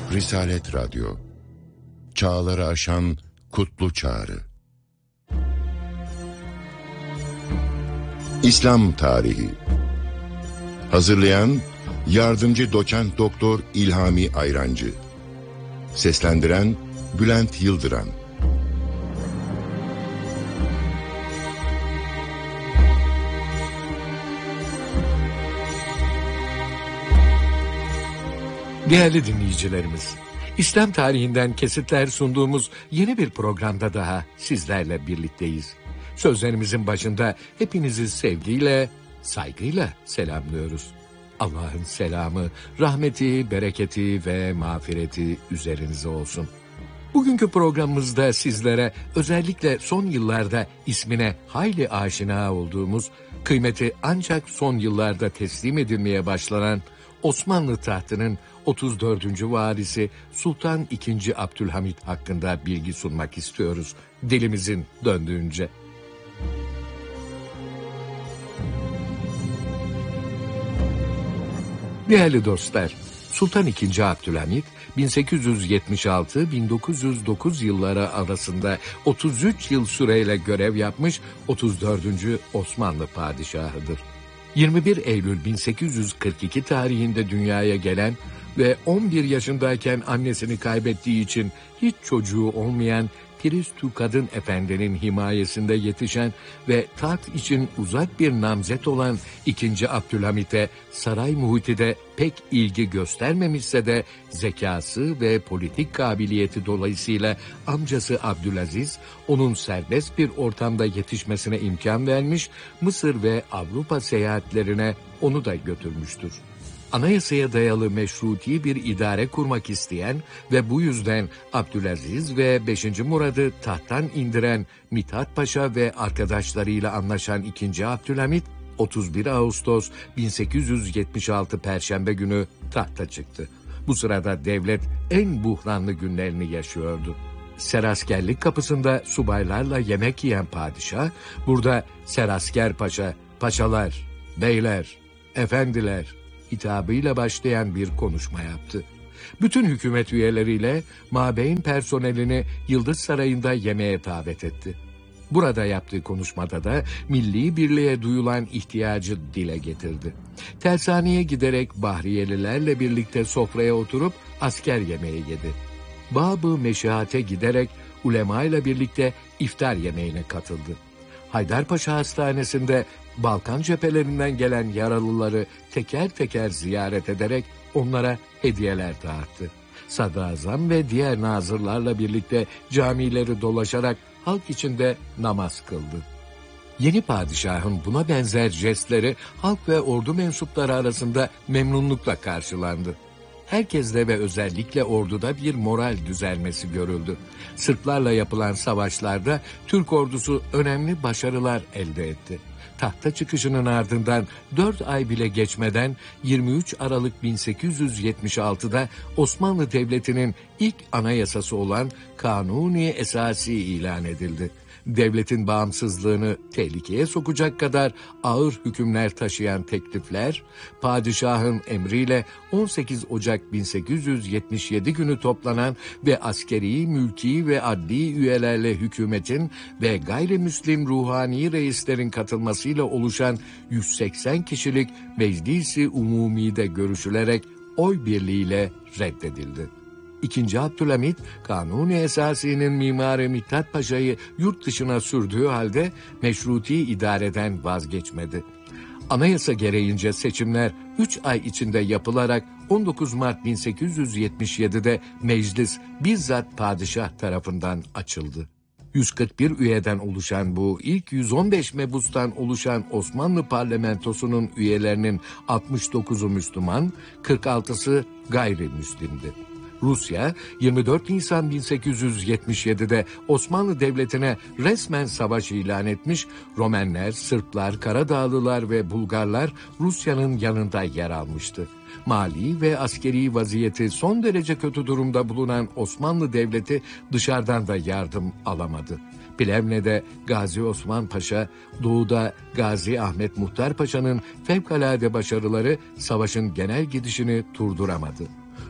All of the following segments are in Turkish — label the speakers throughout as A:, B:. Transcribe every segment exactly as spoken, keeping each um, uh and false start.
A: Risalet Radyo, çağları aşan kutlu çağrı. İslam Tarihi. Hazırlayan Yardımcı Doçent Doktor İlhami Ayrancı. Seslendiren Bülent Yıldıran.
B: Değerli dinleyicilerimiz, İslam tarihinden kesitler sunduğumuz yeni bir programda daha sizlerle birlikteyiz. Sözlerimizin başında hepinizi sevgiyle, saygıyla selamlıyoruz. Allah'ın selamı, rahmeti, bereketi ve mağfireti üzerinize olsun. Bugünkü programımızda sizlere özellikle son yıllarda ismine hayli aşina olduğumuz, kıymeti ancak son yıllarda teslim edilmeye başlanan Osmanlı tahtının otuz dördüncü varisi Sultan ikinci. Abdülhamit hakkında bilgi sunmak istiyoruz dilimizin döndüğünce. Değerli dostlar, Sultan ikinci. Abdülhamit bin sekiz yüz yetmiş altı - bin dokuz yüz dokuz yılları arasında otuz üç yıl süreyle görev yapmış otuz dördüncü. Osmanlı padişahıdır. yirmi bir Eylül bin sekiz yüz kırk iki tarihinde dünyaya gelen ve on bir yaşındayken annesini kaybettiği için hiç çocuğu olmayan Piristu Kadın Efendi'nin himayesinde yetişen ve taht için uzak bir namzet olan ikinci. Abdülhamit'e saray muhiti de pek ilgi göstermemişse de zekası ve politik kabiliyeti dolayısıyla amcası Abdülaziz onun serbest bir ortamda yetişmesine imkan vermiş, Mısır ve Avrupa seyahatlerine onu da götürmüştür. Anayasaya dayalı meşruti bir idare kurmak isteyen ve bu yüzden Abdülaziz ve beşinci. Murad'ı tahttan indiren Mithat Paşa ve arkadaşlarıyla anlaşan ikinci. Abdülhamit, otuz bir Ağustos bin sekiz yüz yetmiş altı Perşembe günü tahta çıktı. Bu sırada devlet en buhranlı günlerini yaşıyordu. Seraskerlik kapısında subaylarla yemek yiyen padişah, burada Serasker Paşa, paşalar, beyler, efendiler hitabıyla başlayan bir konuşma yaptı. Bütün hükümet üyeleriyle mabeyn personelini Yıldız Sarayı'nda yemeğe davet etti. Burada yaptığı konuşmada da milli birliğe duyulan ihtiyacı dile getirdi. Tersaneye giderek Bahriyelilerle birlikte sofraya oturup asker yemeği yedi. Bab-ı Meşahat'e giderek ulemayla birlikte iftar yemeğine katıldı. Haydarpaşa Hastanesi'nde Balkan cephelerinden gelen yaralıları teker teker ziyaret ederek onlara hediyeler dağıttı. Sadrazam ve diğer nazırlarla birlikte camileri dolaşarak halk içinde namaz kıldı. Yeni padişahın buna benzer jestleri halk ve ordu mensupları arasında memnunlukla karşılandı. Herkeste ve özellikle orduda bir moral düzelmesi görüldü. Sırplarla yapılan savaşlarda Türk ordusu önemli başarılar elde etti. Tahta çıkışının ardından dört ay bile geçmeden yirmi üç Aralık bin sekiz yüz yetmiş altıda Osmanlı Devleti'nin ilk anayasası olan Kanuni Esası ilan edildi. Devletin bağımsızlığını tehlikeye sokacak kadar ağır hükümler taşıyan teklifler, padişahın emriyle on sekiz Ocak bin sekiz yüz yetmiş yedi günü toplanan ve askeri, mülki ve adli üyelerle hükümetin ve gayrimüslim ruhani reislerin katılmasıyla oluşan yüz seksen kişilik Meclis-i Umumi'de görüşülerek oy birliğiyle reddedildi. İkinci. Abdülhamit, Kanuni Esası'nın mimarı Mithat Paşa'yı yurt dışına sürdüğü halde meşruti idareden vazgeçmedi. Anayasa gereğince seçimler üç ay içinde yapılarak on dokuz Mart bin sekiz yüz yetmiş yedi'de meclis bizzat padişah tarafından açıldı. yüz kırk bir üyeden oluşan bu ilk yüz on beş mebustan oluşan Osmanlı parlamentosunun üyelerinin altmış dokuzu Müslüman, kırk altısı gayrimüslimdi. Rusya, yirmi dört Nisan bin sekiz yüz yetmiş yedi'de Osmanlı Devleti'ne resmen savaş ilan etmiş, Romenler, Sırplar, Karadağlılar ve Bulgarlar Rusya'nın yanında yer almıştı. Mali ve askeri vaziyeti son derece kötü durumda bulunan Osmanlı Devleti dışarıdan da yardım alamadı. Plevne'de Gazi Osman Paşa, doğuda Gazi Ahmet Muhtar Paşa'nın fevkalade başarıları savaşın genel gidişini durduramadı.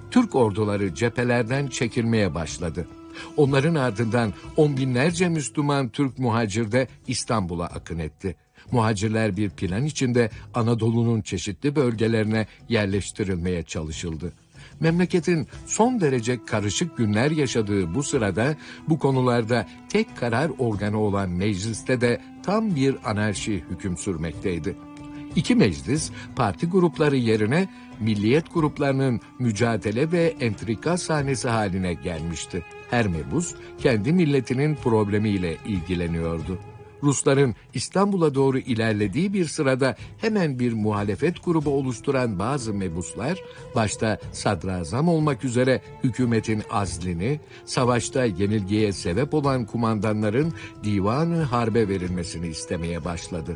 B: Türk orduları cephelerden çekilmeye başladı. Onların ardından on binlerce Müslüman Türk muhacir de İstanbul'a akın etti. Muhacirler bir plan içinde Anadolu'nun çeşitli bölgelerine yerleştirilmeye çalışıldı. Memleketin son derece karışık günler yaşadığı bu sırada bu konularda tek karar organı olan mecliste de tam bir anarşi hüküm sürmekteydi. İki meclis parti grupları yerine milliyet gruplarının mücadele ve entrika sahnesi haline gelmişti. Her mebus kendi milletinin problemiyle ilgileniyordu. Rusların İstanbul'a doğru ilerlediği bir sırada hemen bir muhalefet grubu oluşturan bazı mebuslar, başta sadrazam olmak üzere hükümetin azlini, savaşta yenilgiye sebep olan kumandanların divanı harbe verilmesini istemeye başladı.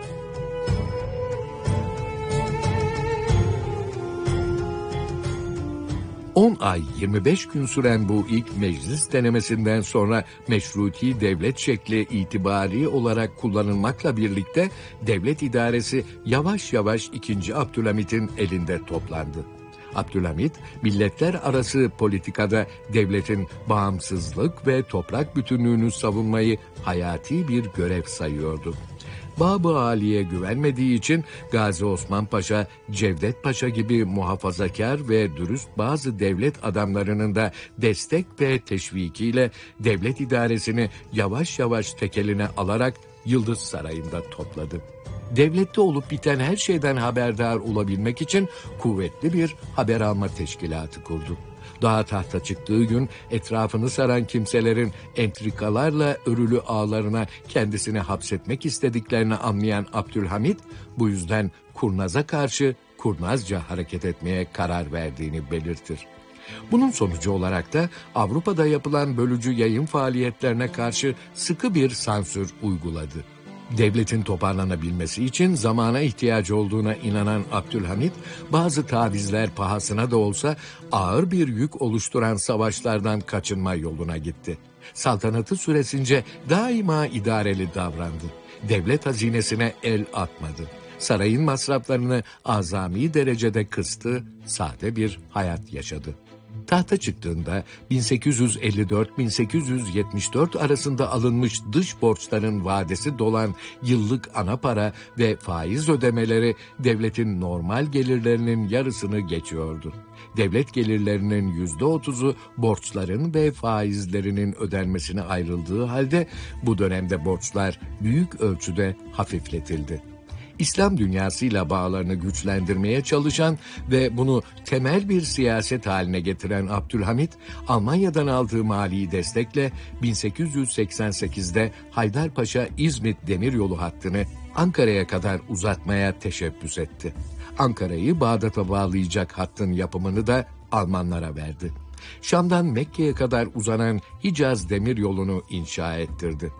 B: on ay yirmi beş gün süren bu ilk meclis denemesinden sonra meşruti devlet şekli itibari olarak kullanılmakla birlikte devlet idaresi yavaş yavaş ikinci. Abdülhamit'in elinde toplandı. Abdülhamit, milletler arası politikada devletin bağımsızlık ve toprak bütünlüğünü savunmayı hayati bir görev sayıyordu. Bab-ı Ali'ye güvenmediği için Gazi Osman Paşa, Cevdet Paşa gibi muhafazakar ve dürüst bazı devlet adamlarının da destek ve teşvikiyle devlet idaresini yavaş yavaş tekeline alarak Yıldız Sarayı'nda topladı. Devlette olup biten her şeyden haberdar olabilmek için kuvvetli bir haber alma teşkilatı kurdu. Dağa tahta çıktığı gün etrafını saran kimselerin entrikalarla örülü ağlarına kendisini hapsetmek istediklerini anlayan Abdülhamit, bu yüzden kurnaza karşı kurnazca hareket etmeye karar verdiğini belirtir. Bunun sonucu olarak da Avrupa'da yapılan bölücü yayın faaliyetlerine karşı sıkı bir sansür uyguladı. Devletin toparlanabilmesi için zamana ihtiyacı olduğuna inanan Abdülhamit, bazı tavizler pahasına da olsa ağır bir yük oluşturan savaşlardan kaçınma yoluna gitti. Saltanatı süresince daima idareli davrandı. Devlet hazinesine el atmadı. Sarayın masraflarını azami derecede kıstı, sade bir hayat yaşadı. Tahta çıktığında bin sekiz yüz elli dört bin sekiz yüz yetmiş dört arasında alınmış dış borçların vadesi dolan yıllık ana para ve faiz ödemeleri devletin normal gelirlerinin yarısını geçiyordu. Devlet gelirlerinin yüzde otuzu borçların ve faizlerinin ödenmesine ayrıldığı halde bu dönemde borçlar büyük ölçüde hafifletildi. İslam dünyasıyla bağlarını güçlendirmeye çalışan ve bunu temel bir siyaset haline getiren Abdülhamit, Almanya'dan aldığı mali destekle bin sekiz yüz seksen sekizde Haydarpaşa İzmit demiryolu hattını Ankara'ya kadar uzatmaya teşebbüs etti. Ankara'yı Bağdat'a bağlayacak hattın yapımını da Almanlara verdi. Şam'dan Mekke'ye kadar uzanan Hicaz demiryolunu inşa ettirdi.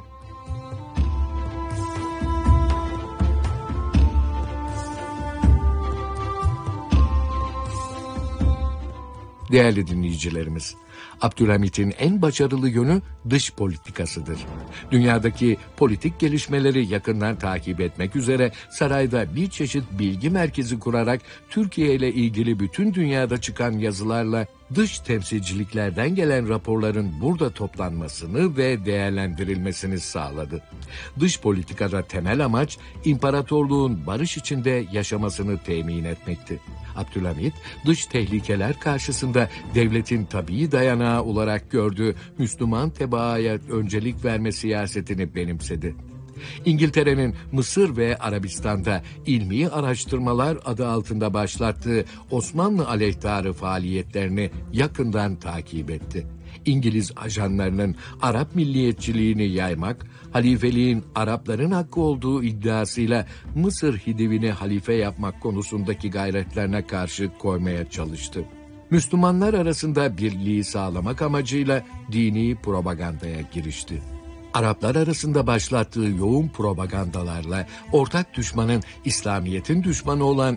B: Değerli dinleyicilerimiz, Abdülhamit'in en başarılı yönü dış politikasıdır. Dünyadaki politik gelişmeleri yakından takip etmek üzere sarayda bir çeşit bilgi merkezi kurarak Türkiye ile ilgili bütün dünyada çıkan yazılarla dış temsilciliklerden gelen raporların burada toplanmasını ve değerlendirilmesini sağladı. Dış politikada temel amaç imparatorluğun barış içinde yaşamasını temin etmekti. Abdülhamit, dış tehlikeler karşısında devletin tabii dayanağı olarak gördüğü Müslüman tebaaya öncelik verme siyasetini benimsedi. İngiltere'nin Mısır ve Arabistan'da ilmi araştırmalar adı altında başlattığı Osmanlı aleyhtarı faaliyetlerini yakından takip etti. İngiliz ajanlarının Arap milliyetçiliğini yaymak, halifeliğin Arapların hakkı olduğu iddiasıyla Mısır Hidivini halife yapmak konusundaki gayretlerine karşı koymaya çalıştı. Müslümanlar arasında birliği sağlamak amacıyla dini propagandaya girişti. Araplar arasında başlattığı yoğun propagandalarla ortak düşmanın İslamiyet'in düşmanı olan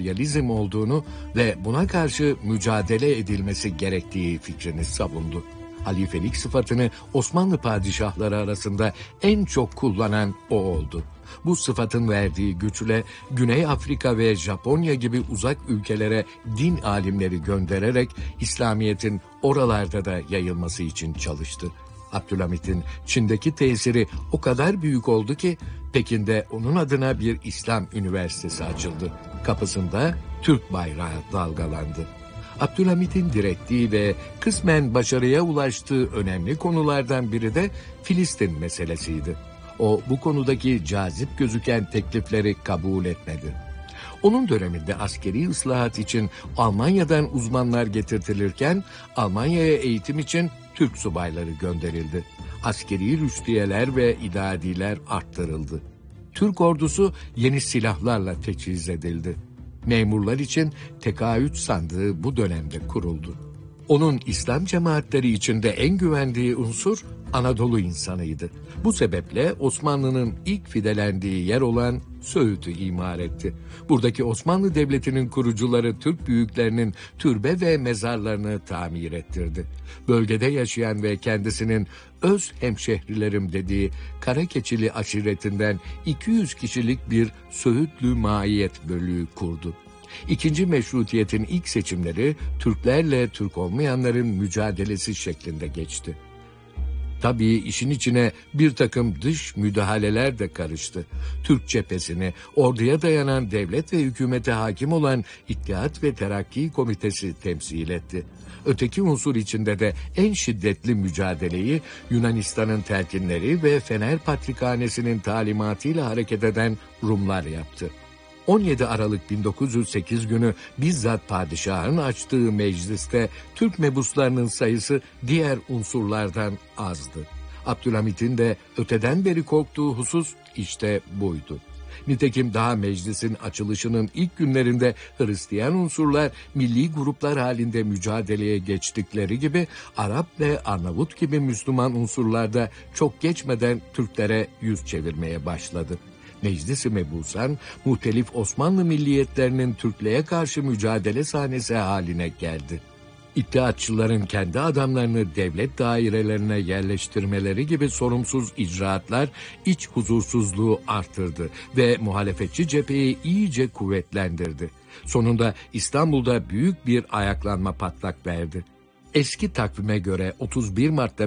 B: emperyalizm olduğunu ve buna karşı mücadele edilmesi gerektiği fikrini savundu. Halifelik sıfatını Osmanlı padişahları arasında en çok kullanan o oldu. Bu sıfatın verdiği güçle Güney Afrika ve Japonya gibi uzak ülkelere din alimleri göndererek İslamiyet'in oralarda da yayılması için çalıştı. Abdülhamit'in Çin'deki tesiri o kadar büyük oldu ki Pekin'de onun adına bir İslam üniversitesi açıldı. Kapısında Türk bayrağı dalgalandı. Abdülhamit'in direttiği ve kısmen başarıya ulaştığı önemli konulardan biri de Filistin meselesiydi. O bu konudaki cazip gözüken teklifleri kabul etmedi. Onun döneminde askeri ıslahat için Almanya'dan uzmanlar getirtilirken Almanya'ya eğitim için Türk subayları gönderildi. Askeri rüştiyeler ve idadiler arttırıldı. Türk ordusu yeni silahlarla teçhiz edildi. Memurlar için tekaüt sandığı bu dönemde kuruldu. Onun İslam cemaatleri içinde en güvendiği unsur Anadolu insanıydı. Bu sebeple Osmanlı'nın ilk fidelendiği yer olan Söğüt'ü imar etti. Buradaki Osmanlı Devleti'nin kurucuları Türk büyüklerinin türbe ve mezarlarını tamir ettirdi. Bölgede yaşayan ve kendisinin öz hemşehrilerim dediği Karakeçili aşiretinden iki yüz kişilik bir Söğütlü Maiyet Bölüğü kurdu. İkinci Meşrutiyet'in ilk seçimleri Türklerle Türk olmayanların mücadelesi şeklinde geçti. Tabii işin içine bir takım dış müdahaleler de karıştı. Türk cephesini orduya dayanan devlet ve hükümete hakim olan İttihat ve Terakki Komitesi temsil etti. Öteki unsur içinde de en şiddetli mücadeleyi Yunanistan'ın telkinleri ve Fener Patrikhanesi'nin talimatıyla hareket eden Rumlar yaptı. on yedi Aralık bin dokuz yüz sekiz günü bizzat padişahın açtığı mecliste Türk mebuslarının sayısı diğer unsurlardan azdı. Abdülhamit'in de öteden beri korktuğu husus işte buydu. Nitekim daha meclisin açılışının ilk günlerinde Hristiyan unsurlar milli gruplar halinde mücadeleye geçtikleri gibi Arap ve Arnavut gibi Müslüman unsurlar da çok geçmeden Türklere yüz çevirmeye başladı. Meclis-i Mebusan, muhtelif Osmanlı milliyetlerinin Türklüğe karşı mücadele sahnesi haline geldi. İttihatçıların kendi adamlarını devlet dairelerine yerleştirmeleri gibi sorumsuz icraatlar iç huzursuzluğu artırdı ve muhalefetçi cepheyi iyice kuvvetlendirdi. Sonunda İstanbul'da büyük bir ayaklanma patlak verdi. Eski takvime göre otuz bir Mart'ta